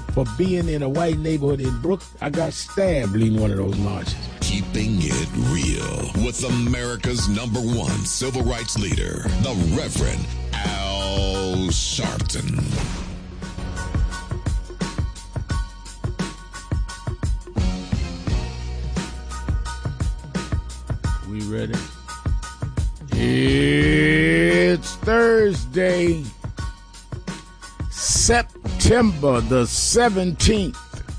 for being in a white neighborhood in Brooklyn. I got stabbed leading one of those marches. Keeping it real with America's #1 civil rights leader, the Reverend Al Sharpton. We ready? It's Thursday, September the 17th.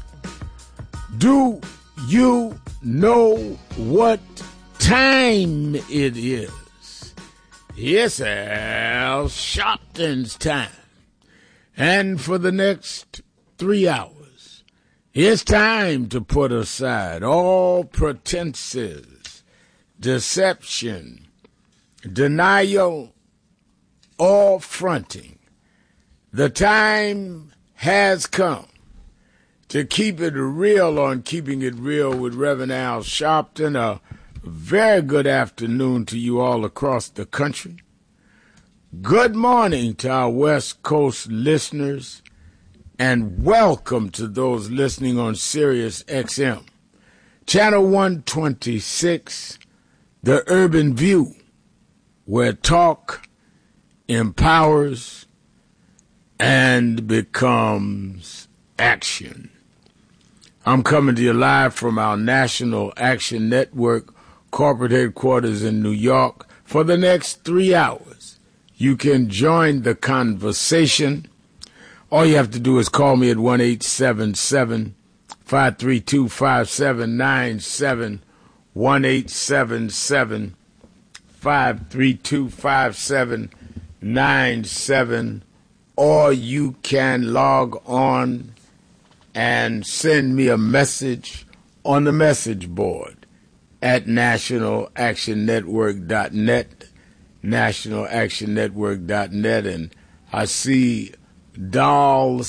Do you know what time it is? It's Al Sharpton's time. And for the next 3 hours, it's time to put aside all pretenses, deception, denial, or fronting. The time has come to keep it real on Keeping It Real with Reverend Al Sharpton. A very good afternoon to you all across the country. Good morning to our West Coast listeners, and welcome to those listening on Sirius XM. Channel 126, The Urban View, where talk empowers and becomes action. I'm coming to you live from our National Action Network corporate headquarters in New York for the next 3 hours. You can join the conversation. All you have to do is call me at 1-877-532-5797, 1-877-532-5797, or you can log on and send me a message on the message board at nationalactionnetwork.net, nationalactionnetwork.net. And I see Doll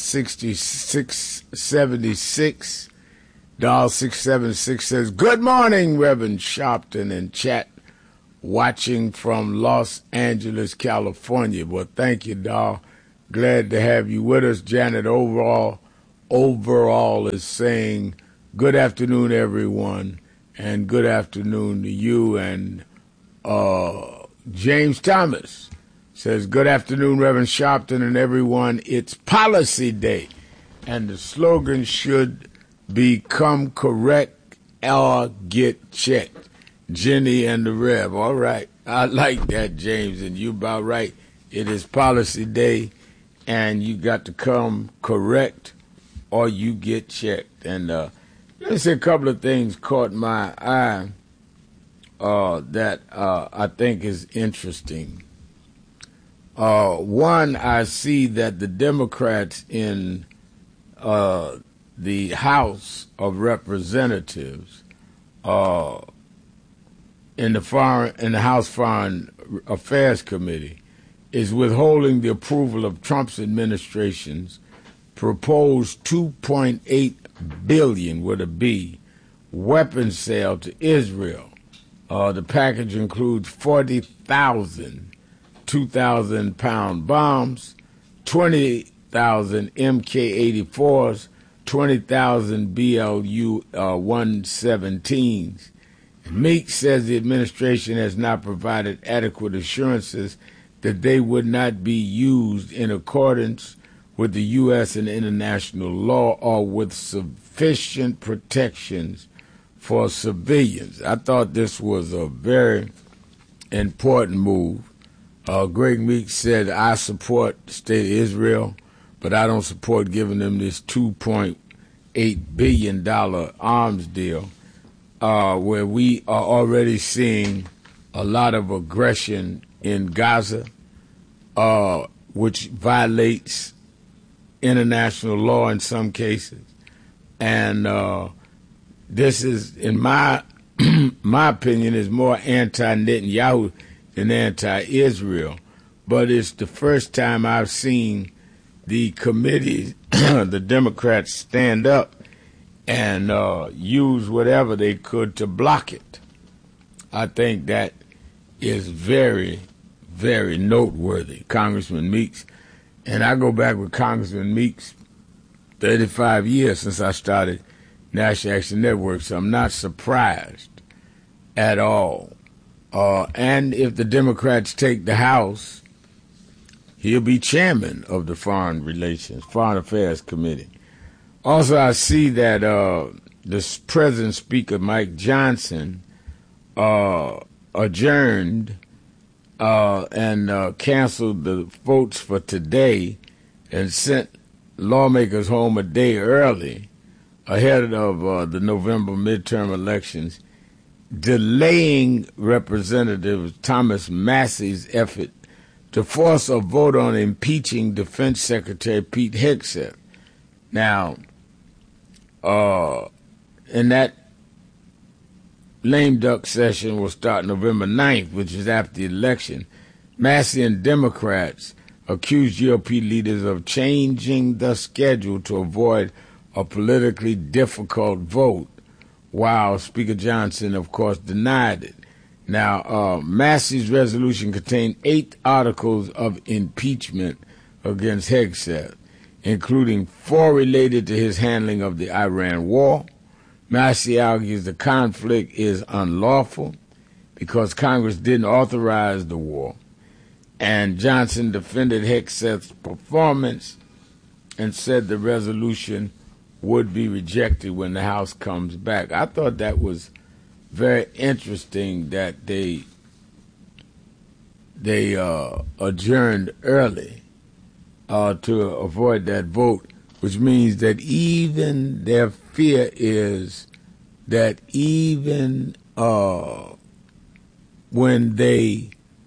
6676, Doll 676 says, "Good morning, Reverend Sharpton," in chat, watching from Los Angeles, California. Well, thank you, Doll. Glad to have you with us. Janet Overall is saying, "Good afternoon, everyone," and good afternoon to you. And James Thomas says, "Good afternoon, Reverend Sharpton and everyone. It's Policy Day, and the slogan should be come correct or get checked." Jenny and the Rev. All right. I like that, James, and you about right. It is Policy Day, and you got to come correct or you get checked. And there's a couple of things caught my eye that I think is interesting. One, I see that the Democrats in the House of Representatives, in the House Foreign Affairs Committee, is withholding the approval of Trump's administration's proposed $2.8 billion with a B weapons sale to Israel. The package includes 40,000 2,000-pound bombs, 20,000 MK-84s, 20,000 BLU-117s. Meeks says the administration has not provided adequate assurances that they would not be used in accordance with the U.S. and international law or with sufficient protections for civilians. I thought this was a very important move. Greg Meeks said, "I support the state of Israel, but I don't support giving them this $2.8 billion arms deal, where we are already seeing a lot of aggression in Gaza, which violates international law in some cases. And this is, in my opinion, is more anti-Netanyahu than anti-Israel. But it's the first time I've seen the committee, the Democrats, stand up and use whatever they could to block it. I think that is very, very noteworthy, Congressman Meeks. And I go back with Congressman Meeks 35 years since I started National Action Network, so I'm not surprised at all. And if the Democrats take the House, he'll be chairman of the Foreign Affairs Committee. Also, I see that the President Speaker Mike Johnson adjourned and canceled the votes for today and sent lawmakers home a day early ahead of the November midterm elections, delaying Representative Thomas Massey's effort to force a vote on impeaching Defense Secretary Pete Hegseth. Now, in that lame duck session will start November 9th, which is after the election, Massey and Democrats accused GOP leaders of changing the schedule to avoid a politically difficult vote, while Speaker Johnson, of course, denied it. Now, Massey's resolution contained 8 articles of impeachment against Hegseth, including 4 related to his handling of the Iran war. Massey argues the conflict is unlawful because Congress didn't authorize the war, and Johnson defended Hegseth's performance and said the resolution would be rejected when the House comes back. I thought that was very interesting that they adjourned early to avoid that vote, which means that even their fear is that even when they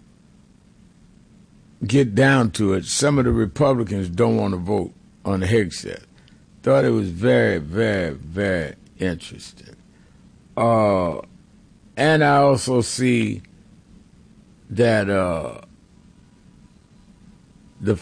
get down to it, some of the Republicans don't want to vote on Hegseth. Thought it was very, very, very interesting. And I also see that the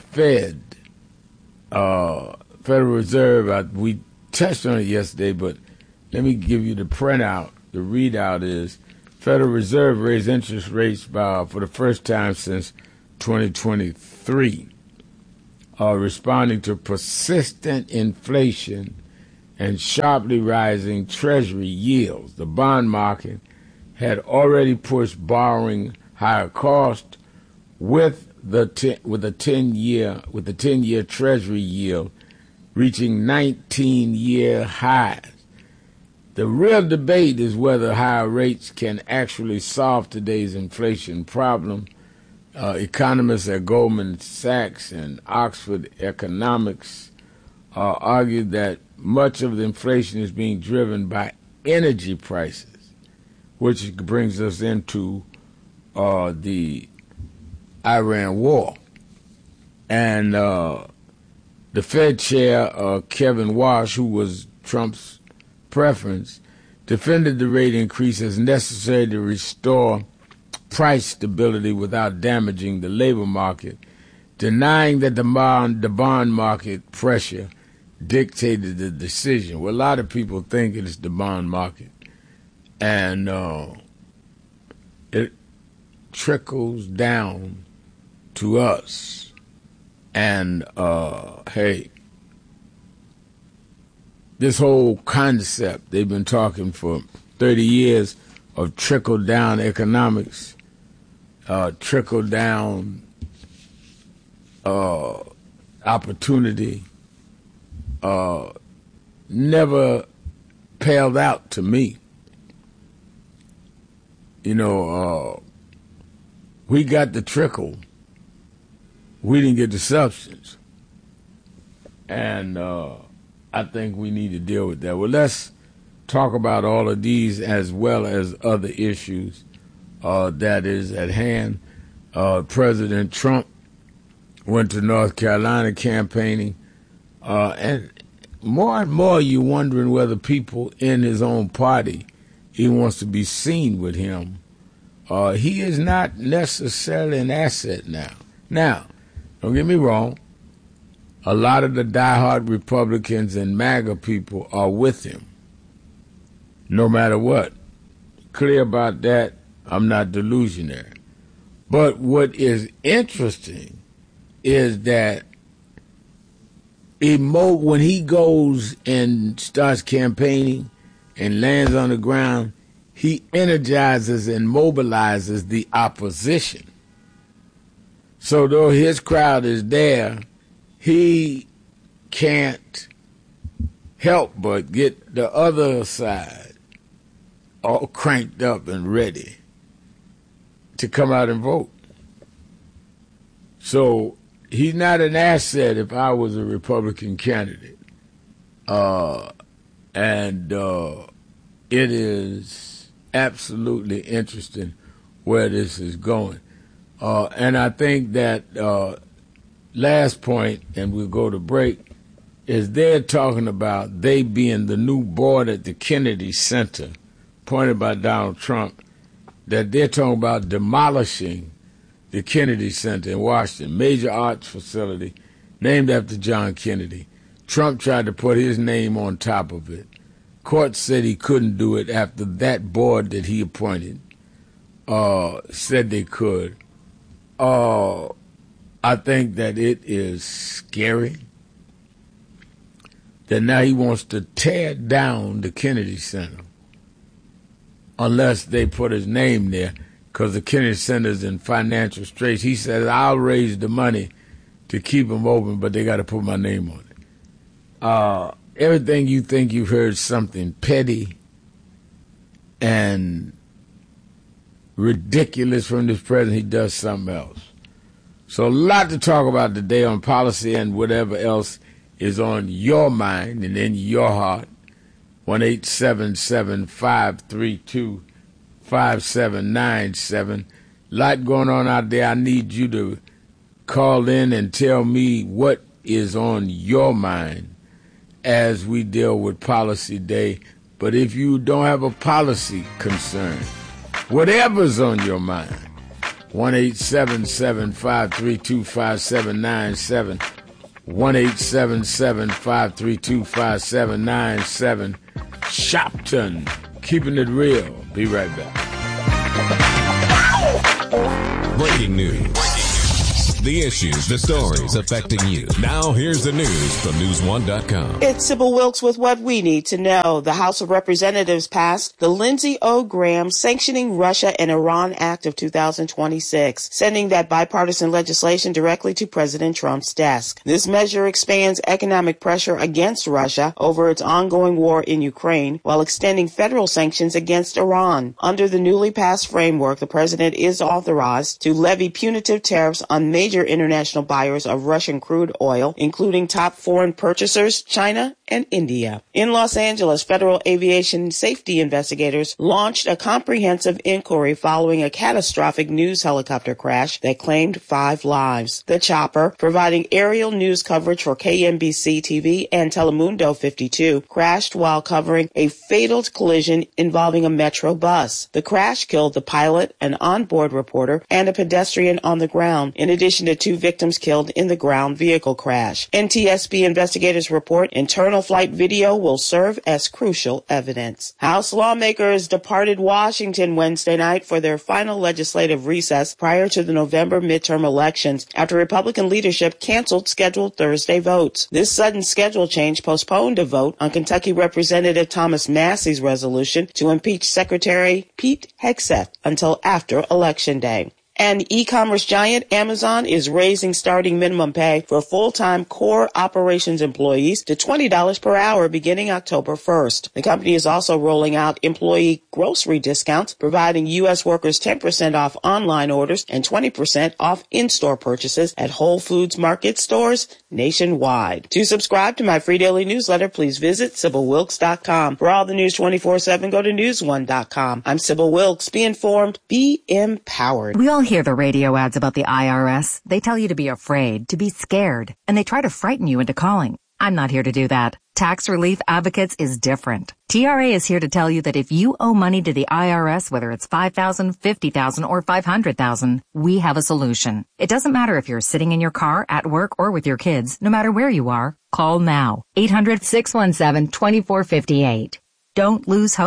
Federal Reserve, we touched on it yesterday, but let me give you the printout. The readout is Federal Reserve raised interest rates for the first time since 2023, responding to persistent inflation and sharply rising Treasury yields. The bond market had already pushed borrowing higher cost, with the 10-year Treasury yield reaching 19-year highs. The real debate is whether higher rates can actually solve today's inflation problem. Economists at Goldman Sachs and Oxford Economics argue that much of the inflation is being driven by energy prices, which brings us into the Iran war. And the Fed chair, Kevin Warsh, who was Trump's preference, defended the rate increase as necessary to restore price stability without damaging the labor market, denying that the bond market pressure dictated the decision. Well, a lot of people think it's the bond market, and it trickles down to us. And hey, this whole concept, they've been talking for 30 years of trickle-down economics, trickle-down opportunity, never paled out to me. You know, we got the trickle. We didn't get the substance. And I think we need to deal with that. Well, let's talk about all of these as well as other issues that is at hand. President Trump went to North Carolina campaigning, and more you're wondering whether people in his own party, he wants to be seen with him. He is not necessarily an asset now. Now, don't get me wrong, a lot of the diehard Republicans and MAGA people are with him, no matter what. Clear about that, I'm not delusionary. But what is interesting is that when he goes and starts campaigning and lands on the ground, he energizes and mobilizes the opposition. So though his crowd is there, he can't help but get the other side all cranked up and ready to come out and vote. So he's not an asset if I was a Republican candidate. It is absolutely interesting where this is going. And I think that last point, and we'll go to break, is they're talking about they being the new board at the Kennedy Center, appointed by Donald Trump, that they're talking about demolishing the Kennedy Center in Washington, major arts facility named after John Kennedy. Trump tried to put his name on top of it. Court said he couldn't do it after that board that he appointed said they could. I think that it is scary that now he wants to tear down the Kennedy Center unless they put his name there, because the Kennedy Center is in financial straits. He said, I'll raise the money to keep them open, but they got to put my name on it. Everything you think you've heard something petty and ridiculous from this president, he does something else. So a lot to talk about today on policy and whatever else is on your mind and in your heart. 1-877-532-5797. Lot going on out there. I need you to call in and tell me what is on your mind as we deal with Policy Day. But if you don't have a policy concern, whatever's on your mind, 1-877-532-5797, 1-877-532-5797. Shopton, keeping it real. Be right back. Breaking news. The issues, the stories affecting you. Now here's the news from News1.com. It's Sybil Wilkes with what we need to know. The House of Representatives passed the Lindsey O. Graham Sanctioning Russia and Iran Act of 2026, sending that bipartisan legislation directly to President Trump's desk. This measure expands economic pressure against Russia over its ongoing war in Ukraine, while extending federal sanctions against Iran. Under the newly passed framework, the president is authorized to levy punitive tariffs on major international buyers of Russian crude oil, including top foreign purchasers, China and India. In Los Angeles, federal aviation safety investigators launched a comprehensive inquiry following a catastrophic news helicopter crash that claimed 5 lives. The chopper, providing aerial news coverage for KMBC TV and Telemundo 52, crashed while covering a fatal collision involving a metro bus. The crash killed the pilot, an onboard reporter, and a pedestrian on the ground, in addition to 2 victims killed in the ground vehicle crash. NTSB investigators report internal flight video will serve as crucial evidence. House lawmakers departed Washington Wednesday night for their final legislative recess prior to the November midterm elections after Republican leadership canceled scheduled Thursday votes. This sudden schedule change postponed a vote on Kentucky Representative Thomas Massey's resolution to impeach Secretary Pete Hegseth until after Election Day. And e-commerce giant Amazon is raising starting minimum pay for full-time core operations employees to $20 per hour beginning October 1st. The company is also rolling out employee grocery discounts, providing U.S. workers 10% off online orders and 20% off in-store purchases at Whole Foods Market stores nationwide. To subscribe to my free daily newsletter, please visit SybilWilkes.com. For all the news 24/7, go to News1.com. I'm Sybil Wilkes. Be informed, be empowered. We all hear the radio ads about the IRS. They tell you to be afraid, to be scared, and they try to frighten you into calling. I'm not here to do that. Tax Relief Advocates is different. TRA is here to tell you that if you owe money to the IRS, whether it's $5,000, $50,000, or $500,000, we have a solution. It doesn't matter if you're sitting in your car, at work, or with your kids. No matter where you are, call now. 800-617-2458. Don't lose hope.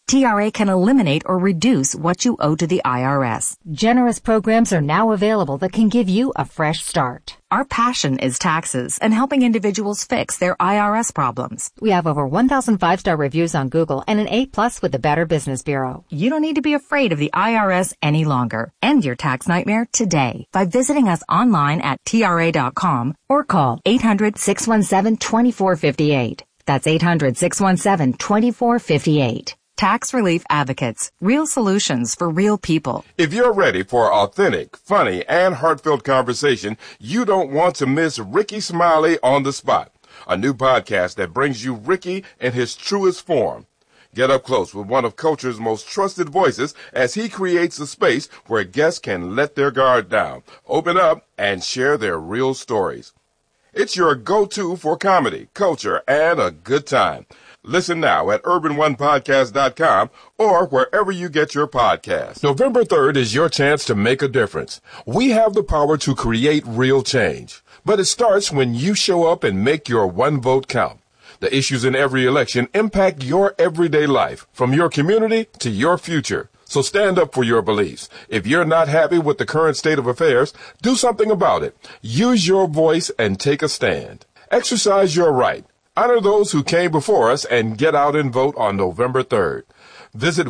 TRA can eliminate or reduce what you owe to the IRS. Generous programs are now available that can give you a fresh start. Our passion is taxes and helping individuals fix their IRS problems. We have over 1,000 5-star reviews on Google and an A+ with the Better Business Bureau. You don't need to be afraid of the IRS any longer. End your tax nightmare today by visiting us online at TRA.com or call 800-617-2458. That's 800-617-2458. Tax Relief Advocates. Real solutions for real people. If you're ready for authentic, funny, and heartfelt conversation, you don't want to miss Ricky Smiley on the Spot, a new podcast that brings you Ricky in his truest form. Get up close with one of culture's most trusted voices as he creates a space where guests can let their guard down, open up, and share their real stories. It's your go-to for comedy, culture, and a good time. Listen now at urban1podcast.com or wherever you get your podcasts. November 3rd is your chance to make a difference. We have the power to create real change, but it starts when you show up and make your one vote count. The issues in every election impact your everyday life, from your community to your future. So stand up for your beliefs. If you're not happy with the current state of affairs, do something about it. Use your voice and take a stand. Exercise your right. Honor those who came before us and get out and vote on November 3rd. Visit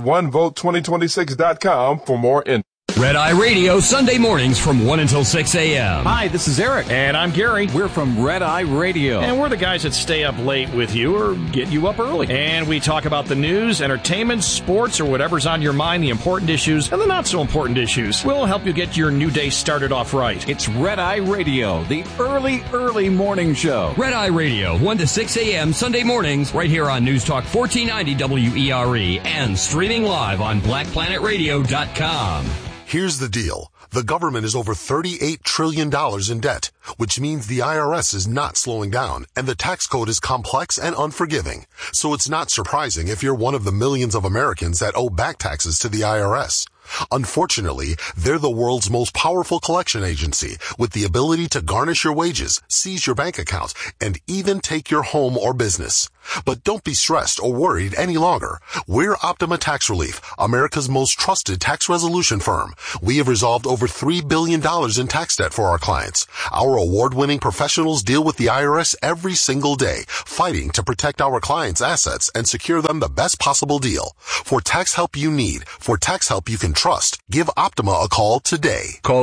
onevote2026.com for more info. Red Eye Radio, Sunday mornings from 1 until 6 a.m. Hi, this is Eric. And I'm Gary. We're from Red Eye Radio. And we're the guys that stay up late with you or get you up early. And we talk about the news, entertainment, sports, or whatever's on your mind, the important issues and the not so important issues. We'll help you get your new day started off right. It's Red Eye Radio, the early morning show. Red Eye Radio, 1 to 6 a.m. Sunday mornings, right here on News Talk 1490 WERE and streaming live on BlackPlanetRadio.com. Here's the deal. The government is over $38 trillion in debt, which means the IRS is not slowing down, and the tax code is complex and unforgiving. So it's not surprising if you're one of the millions of Americans that owe back taxes to the IRS. Unfortunately, they're the world's most powerful collection agency with the ability to garnish your wages, seize your bank account, and even take your home or business. But don't be stressed or worried any longer. We're Optima Tax Relief, America's most trusted tax resolution firm. We have resolved over $3 billion in tax debt for our clients. Our award-winning professionals deal with the IRS every single day, fighting to protect our clients' assets and secure them the best possible deal. For tax help you need, for tax help you can trust, give Optima a call today. Call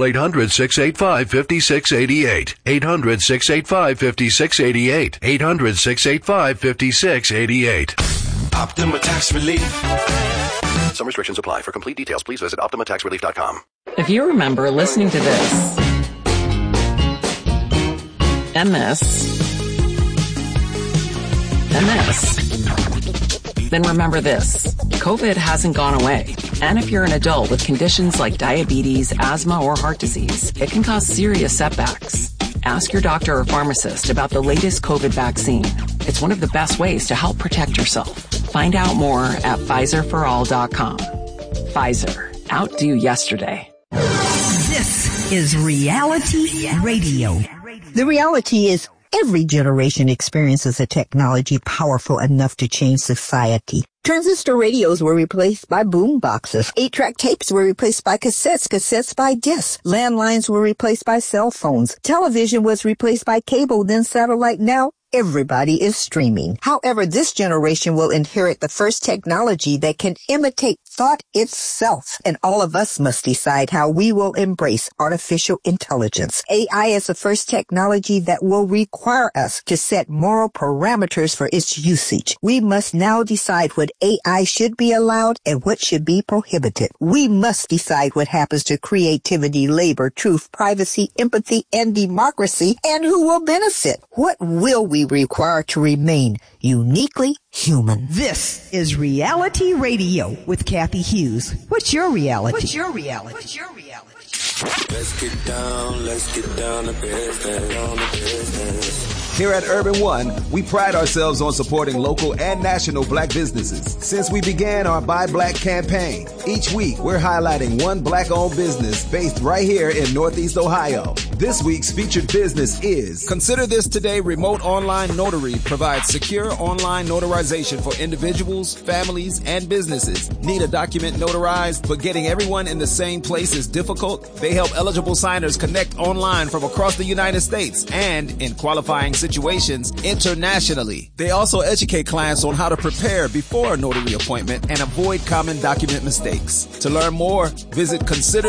800-685-5688. 800-685-5688. 800-685-5688. Optima Tax Relief. Some restrictions apply. For complete details, please visit OptimaTaxRelief.com. If you remember listening to this and this and this, then remember this. COVID hasn't gone away. And if you're an adult with conditions like diabetes, asthma, or heart disease, it can cause serious setbacks. Ask your doctor or pharmacist about the latest COVID vaccine. It's one of the best ways to help protect yourself. Find out more at PfizerForAll.com. Pfizer. Outdo yesterday. This is Reality Radio. The reality is every generation experiences a technology powerful enough to change society. Transistor radios were replaced by boom boxes. 8-track tapes were replaced by cassettes, cassettes by discs. Landlines were replaced by cell phones. Television was replaced by cable, then satellite. Now everybody is streaming. However, this generation will inherit the first technology that can imitate thought itself. And all of us must decide how we will embrace artificial intelligence. AI is the first technology that will require us to set moral parameters for its usage. We must now decide what AI should be allowed and what should be prohibited. We must decide what happens to creativity, labor, truth, privacy, empathy, and democracy, and who will benefit. What will we require to remain uniquely human? This is Reality Radio with Kathy Hughes. What's your reality? Let's get down to business. Here at Urban One, we pride ourselves on supporting local and national black businesses. Since we began our Buy Black campaign, each week we're highlighting one black-owned business based right here in Northeast Ohio. This week's featured business is Consider This Today Remote Online Notary provides secure online notarization for individuals, families, and businesses. Need a document notarized, but getting everyone in the same place is difficult? They help eligible signers connect online from across the United States and, in qualifying situations, internationally. They also educate clients on how to prepare before a notary appointment and avoid common document mistakes. To learn more, visit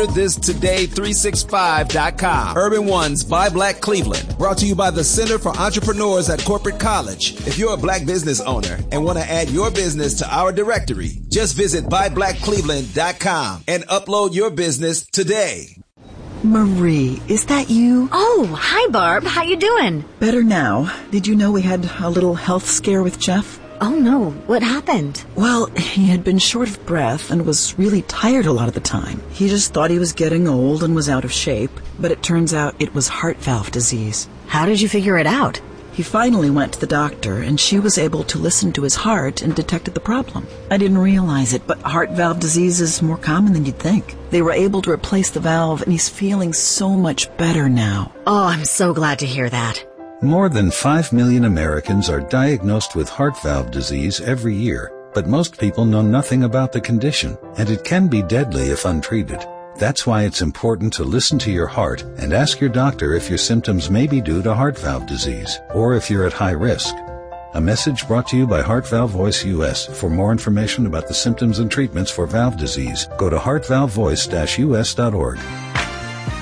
ConsiderThisToday365.com. Urban One's Buy Black Cleveland, brought to you by the Center for Entrepreneurs at Corporate College. If you're a black business owner and want to add your business to our directory, just visit BuyBlackCleveland.com and upload your business today. Marie, is that you? Oh, hi Barb. How you doing? Better now. Did you know we had a little health scare with Jeff? Oh no, what happened? Well, he had been short of breath and was really tired a lot of the time. He just thought he was getting old and was out of shape, but it turns out it was heart valve disease. How did you figure it out? He finally went to the doctor, and she was able to listen to his heart and detected the problem. I didn't realize it, but heart valve disease is more common than you'd think. They were able to replace the valve, and he's feeling so much better now. Oh, I'm so glad to hear that. More than 5 million Americans are diagnosed with heart valve disease every year, but most people know nothing about the condition, and it can be deadly if untreated. That's why it's important to listen to your heart and ask your doctor if your symptoms may be due to heart valve disease, or if you're at high risk. A message brought to you by Heart Valve Voice US. For more information about the symptoms and treatments for valve disease, go to heartvalvevoice-us.org.